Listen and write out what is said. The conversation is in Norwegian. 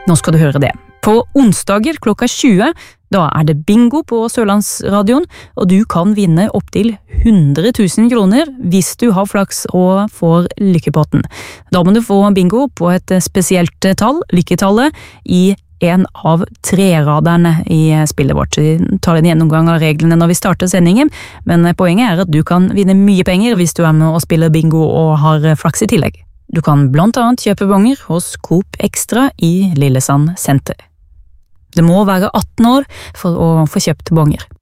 Nå skal du høre det. På onsdager klokka 20, da det bingo på Sørlandsradioen, og du kan vinne opp til 100 000 kroner hvis du har flaks og får lykkepotten. Da må du få bingo på et spesielt tall, lykketallet, i en av 3-raderne i spillet vårt. Vi tar en gjennomgang av reglene når vi starter sendingen, men poenget at du kan vinne mye penger hvis du med og spiller bingo og har flaks i tillegg. Du kan blant annet kjøpe bonger hos Coop Extra i Lillesand senter. Det må være 18 år for å få kjøpt bonger.